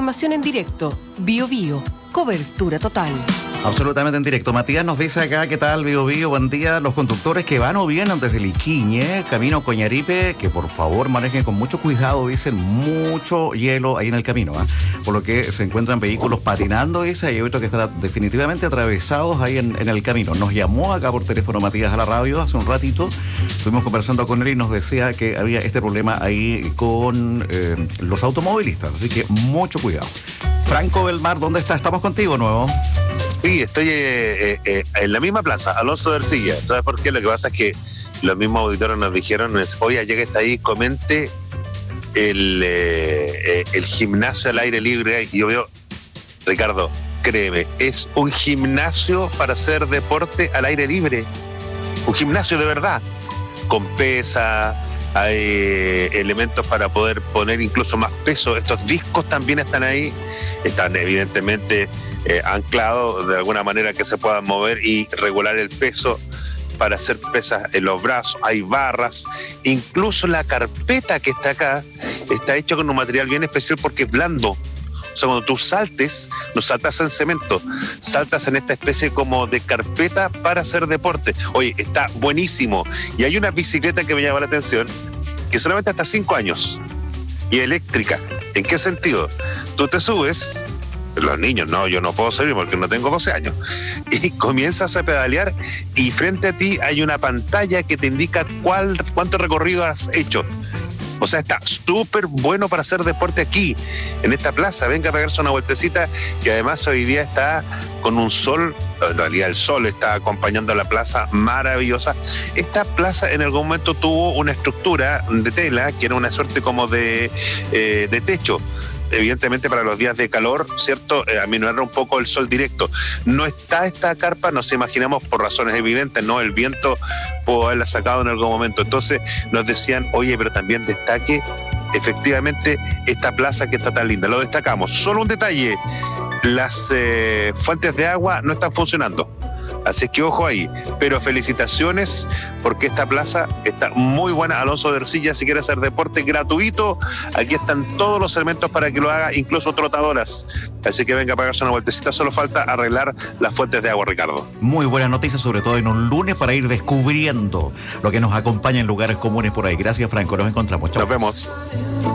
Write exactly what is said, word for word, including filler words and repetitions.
información en directo. Bio Bio, cobertura total. Absolutamente en directo. Matías nos dice acá, ¿qué tal, Bio Bio? Buen día. Los conductores que van o vienen desde Liquiñe, camino Coñaripe, que por favor manejen con mucho cuidado, dicen, mucho hielo ahí en el camino, ¿eh? Por lo que se encuentran vehículos patinando, dice, y hay otros que están definitivamente atravesados ahí en, en el camino. Nos llamó acá por teléfono Matías a la radio hace un ratito, estuvimos conversando con él y nos decía que había este problema ahí con eh, los automovilistas, así que mucho cuidado. Franco Belmar, ¿dónde está? ¿Estamos contigo, nuevo? Sí, estoy eh, eh, en la misma plaza, Alonso de Ercilla. ¿Sabes por qué? Lo que pasa es que los mismos auditores nos dijeron, es, oye, ya que está ahí, comente el, eh, el gimnasio al aire libre. Y yo veo, Ricardo, créeme, es un gimnasio para hacer deporte al aire libre. Un gimnasio de verdad, con pesa, hay elementos para poder poner incluso más peso. Estos discos también están ahí, están evidentemente eh, anclados de alguna manera que se puedan mover y regular el peso para hacer pesas en los brazos. Hay barras, incluso la carpeta que está acá está hecha con un material bien especial porque es blando. O sea, cuando tú saltes, no saltas en cemento, saltas en esta especie como de carpeta para hacer deporte. Oye, está buenísimo. Y hay una bicicleta que me llama la atención, que solamente hasta cinco años, y eléctrica. ¿En qué sentido? Tú te subes, los niños, no, yo no puedo subir porque no tengo doce años, y comienzas a pedalear y frente a ti hay una pantalla que te indica cuál, cuánto recorrido has hecho. O sea, está súper bueno para hacer deporte aquí, en esta plaza. Venga a pegarse una vueltecita, que además hoy día está con un sol, en realidad el sol está acompañando a la plaza maravillosa. Esta plaza en algún momento tuvo una estructura de tela, que era una suerte como de, eh, de techo. Evidentemente para los días de calor, ¿cierto? Eh, aminorar un poco el sol directo. No está esta carpa, nos imaginamos por razones evidentes, ¿no? El viento pudo haberla sacado en algún momento. Entonces nos decían, oye, pero también destaque efectivamente esta plaza que está tan linda. Lo destacamos. Solo un detalle, las eh, fuentes de agua no están funcionando. Así que ojo ahí, pero felicitaciones porque esta plaza está muy buena. Alonso de Ercilla, si quiere hacer deporte gratuito, aquí están todos los elementos para que lo haga, incluso trotadoras. Así que venga a pagarse una vueltecita, solo falta arreglar las fuentes de agua, Ricardo. Muy buena noticia, sobre todo en un lunes, para ir descubriendo lo que nos acompaña en lugares comunes por ahí. Gracias, Franco, nos encontramos. Chau. Nos vemos.